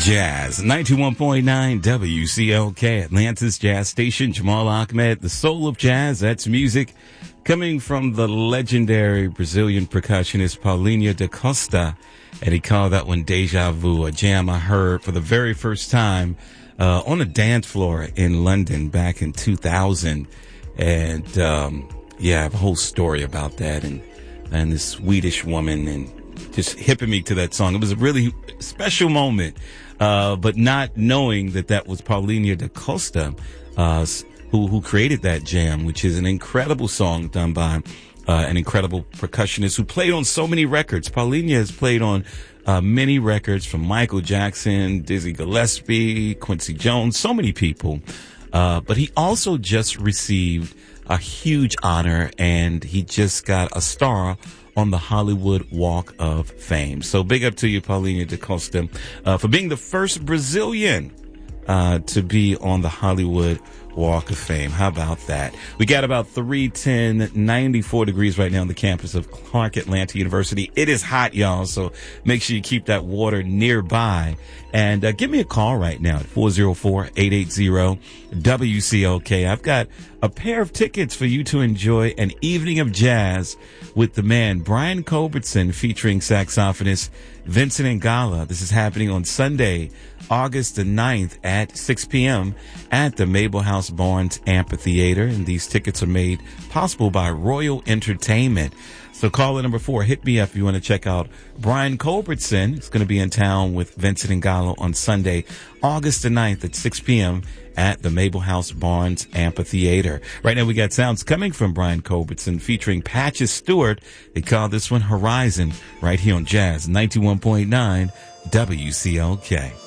Jazz 91.9 WCLK, Atlanta's jazz station. Jamal Ahmed, the soul of jazz. That's music coming from the legendary Brazilian percussionist Paulinho da Costa, and he called that one Deja Vu, a jam I heard for the very first time on a dance floor in London back in 2000. And I have a whole story about that and this Swedish woman and just hipping me to that song. It was a really special moment, but not knowing that was Paulinho da Costa, who created that jam, which is an incredible song done by an incredible percussionist who played on so many records. Paulinho has played on many records from Michael Jackson, Dizzy Gillespie, Quincy Jones, so many people. But he also just received a huge honor, and he just got a star on the Hollywood Walk of Fame. So big up to you, Paulinho da Costa, for being the first Brazilian to be on the Hollywood Walk of Fame. How about that? We got about 310, 94 degrees right now on the campus of Clark Atlanta University. It is hot, y'all, so make sure you keep that water nearby. And give me a call right now at 404-880-WCLK. I've got a pair of tickets for you to enjoy an evening of jazz with the man Brian Culbertson featuring saxophonist Vincent Ingala. This is happening on Sunday, August the 9th at 6 p.m. at the Mabel House Barnes Amphitheater. And these tickets are made possible by Royal Entertainment. So caller number 4, hit me up if you want to check out Brian Culbertson. He's going to be in town with Vincent Ingala on Sunday, August the 9th at 6 p.m. at the Mabel House Barnes Amphitheater. Right now we got sounds coming from Brian Culbertson featuring Patches Stewart. They call this one Horizon right here on Jazz 91.9 WCLK.